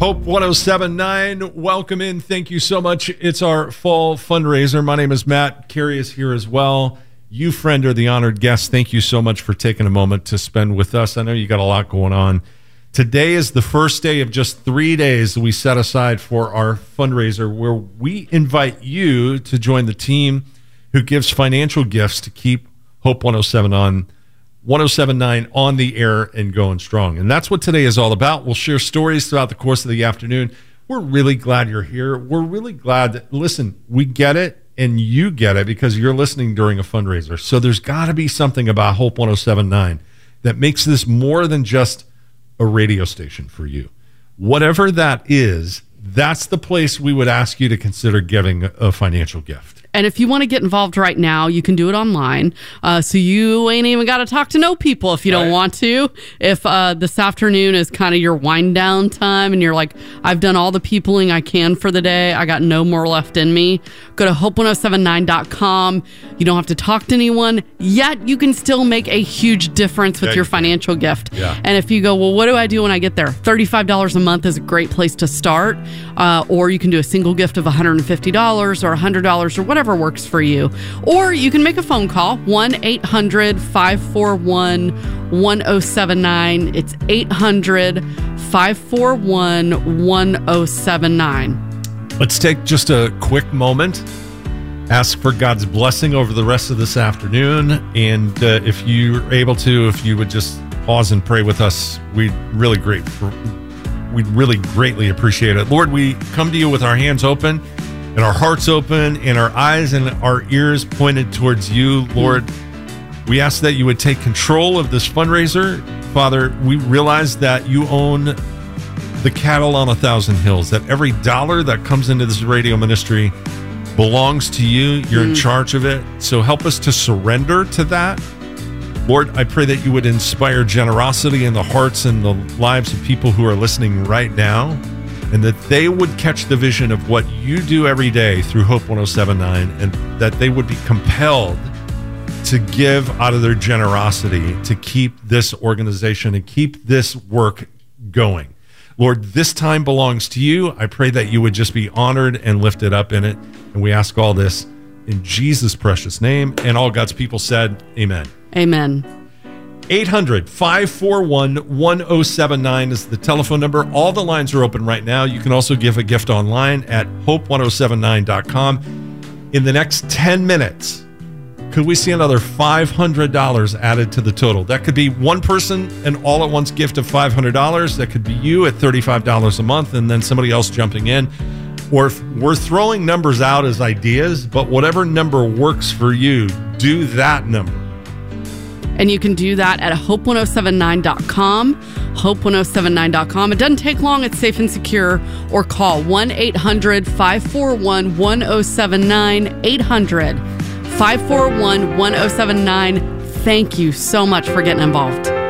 Hope 1079, welcome in. Thank you so much. It's our fall fundraiser. My name is Matt. Carrie is here as well. You, friend, are the honored guest. Thank you so much for taking a moment to spend with us. I know you got a lot going on. Today is the first day of just 3 days that we set aside for our fundraiser, where we invite you to join the team who gives financial gifts to keep Hope 1079 on the air and going strong. And that's what today is all about. We'll share stories throughout the course of the afternoon. We're really glad you're here. We're really glad that, listen, we get it and you get it because you're listening during a fundraiser. So there's got to be something about Hope 1079 that makes this more than just a radio station for you. Whatever that is, that's the place we would ask you to consider giving a financial gift. And if you want to get involved right now, you can do it online. So you ain't even got to talk to no people if you don't want to. If this afternoon is kind of your wind down time and you're like, I've done all the peopling I can for the day, I got no more left in me, go to hope1079.com. You don't have to talk to anyone, yet you can still make a huge difference with your financial gift. Yeah. And if you go, well, what do I do when I get there? $35 a month is a great place to start. Or you can do a single gift of $150 or $100 or whatever works for you. Or you can make a phone call, 1-800-541-1079. It's 800-541-1079. Let's take just a quick moment, ask for God's blessing over the rest of this afternoon. And if you're able to, if you would just pause and pray with us, we'd really greatly appreciate it. Lord, we come to you with our hands open and our hearts open and our eyes and our ears pointed towards you, Lord. We ask that you would take control of this fundraiser. Father, we realize that you own the cattle on 1,000 hills, that every dollar that comes into this radio ministry belongs to you. You're in charge of it. So help us to surrender to that. Lord, I pray that you would inspire generosity in the hearts and the lives of people who are listening right now, and that they would catch the vision of what you do every day through Hope 1079, and that they would be compelled to give out of their generosity to keep this organization and keep this work going. Lord, this time belongs to you. I pray that you would just be honored and lifted up in it. And we ask all this in Jesus' precious name. And all God's people said, amen. Amen. 800-541-1079 is the telephone number. All the lines are open right now. You can also give a gift online at hope1079.com. In the next 10 minutes, could we see another $500 added to the total? That could be one person, an all-at-once gift of $500. That could be you at $35 a month, and then somebody else jumping in. Or if we're throwing numbers out as ideas, but whatever number works for you, do that number. And you can do that at hope1079.com, hope1079.com. It doesn't take long. It's safe and secure. Or call 1-800-541-1079, 800-541-1079. Thank you so much for getting involved.